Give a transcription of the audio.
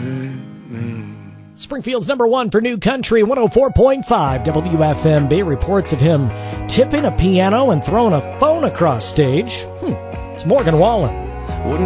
Springfield's number one for New Country, 104.5 WFMB reports of him tipping a piano and throwing a phone across stage. It's Morgan Wallen.